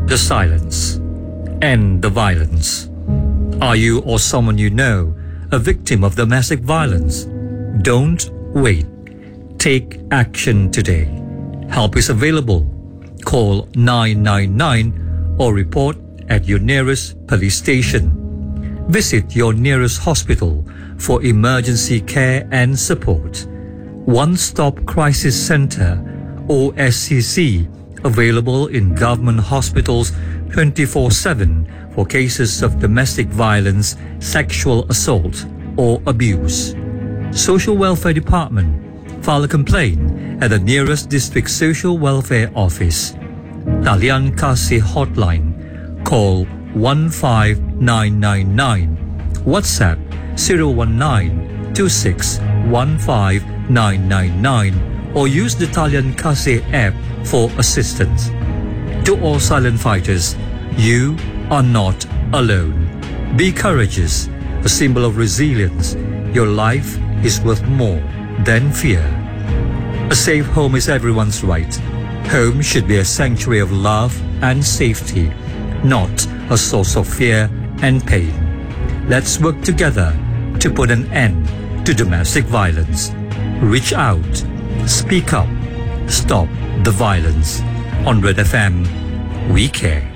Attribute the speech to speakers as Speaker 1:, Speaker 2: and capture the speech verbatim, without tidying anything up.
Speaker 1: the silence. End the violence. Are you or someone you know a victim of domestic violence? Don't wait. Take action today. Help is available. Call nine nine nine or report at your nearest police station. Visit your nearest hospital for emergency care and support. One Stop Crisis Center, O S C C, available in government hospitals twenty-four seven for cases of domestic violence, sexual assault, or abuse. Social Welfare Department. File a complaint at the nearest District Social Welfare Office. Talian Kasih Hotline. Call one five nine nine nine. WhatsApp zero one nine two six one five nine nine nine or use the Talian Kasih app for assistance. To all silent fighters, you are not alone. Be courageous, a symbol of resilience. Your life is worth more than fear. A safe home is everyone's right. Home should be a sanctuary of love and safety, not a source of fear and pain. Let's work together to put an end to domestic violence. Reach out, speak up, stop the violence. On Red F M, we care.